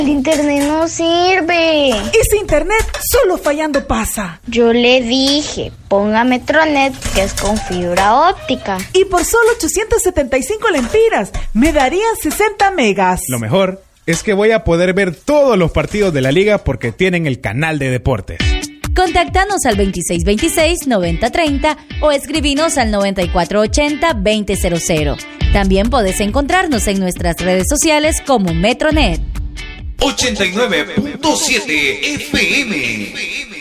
El internet no sirve. Ese internet solo fallando pasa. Yo le dije, ponga Metronet, que es con fibra óptica. Y por solo 875 lempiras, me darían 60 megas. Lo mejor es que voy a poder ver todos los partidos de la liga porque tienen el canal de deportes. Contáctanos al 2626-9030 o escribinos al 9480-2000. También podés encontrarnos en nuestras redes sociales como Metronet. 89.7 FM.